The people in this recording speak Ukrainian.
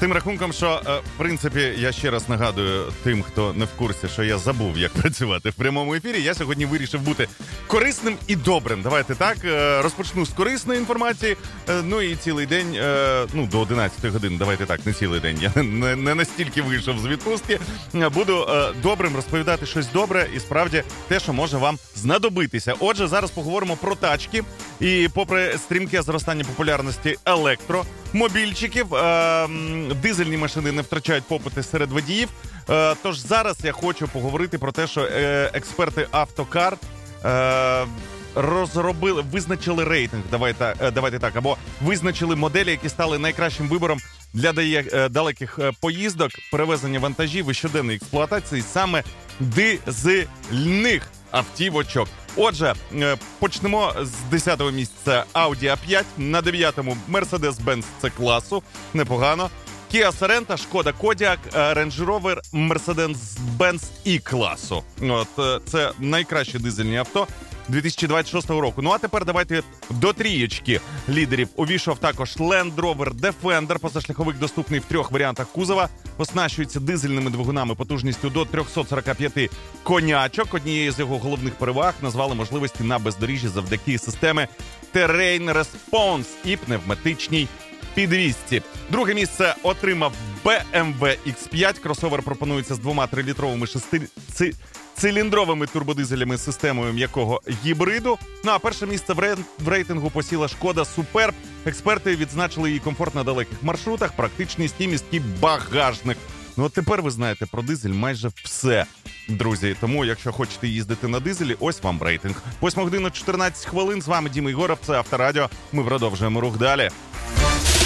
тим рахунком, що, в принципі, я ще раз нагадую тим, хто не в курсі, що я забув, як працювати в прямому ефірі. Я сьогодні вирішив бути корисним і добрим. Давайте так, розпочну з корисної інформації, ну і цілий день, до 11 години, давайте так, не цілий день, я не настільки вийшов з відпустки, буду добрим розповідати щось добре і справді те, що може вам знадобитися. Отже, зараз поговоримо про тачки. І попри стрімке зростання популярності електромобільчиків, дизельні машини не втрачають попити серед водіїв. Тож зараз я хочу поговорити про те, що експерти Автокар визначили рейтинг, давайте так, або визначили моделі, які стали найкращим вибором для далеких поїздок, перевезення вантажів і щоденної експлуатації саме дизельних автівочок. Отже, почнемо з 10-го місця Audi A5, на 9-му Mercedes-Benz C-класу, непогано. Kia Sorento, Škoda Kodiaq, Range Rover, Mercedes-Benz E-класу. Це найкращі дизельні авто 2026 року. Ну а тепер давайте до трієчки лідерів. Увійшов також Land Rover Defender, позашляховик доступний в 3 варіантах кузова, оснащується дизельними двигунами потужністю до 345 конячок. Однією з його головних переваг назвали можливості на бездоріжжі завдяки системи Terrain Response і пневматичній підвісці. Друге місце отримав BMW X5. Кросовер пропонується з 2 3-літровими 6-циліндровими турбодизелями з системою м'якого гібриду. Ну а перше місце в рейтингу посіла Шкода Суперб. Експерти відзначили її комфорт на далеких маршрутах, практичність і місткий багажник. Ну от тепер ви знаєте про дизель майже все, друзі. Тому, якщо хочете їздити на дизелі, ось вам рейтинг. 8 година 14 хвилин. З вами Діма Єгоров, це Авторадіо. Ми продовжуємо рух далі.